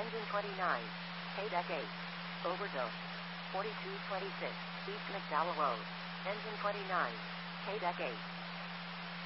Engine 29. KDEC 8. Overdose. 4226 East McDowell Road. Engine 29. KDEC 8.